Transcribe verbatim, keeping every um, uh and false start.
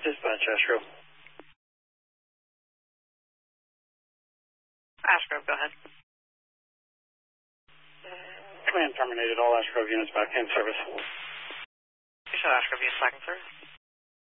Dispatch, Ashgrove. Ashgrove, go ahead. Command terminated. All Ashgrove units back in service. You show Ashgrove units back in service.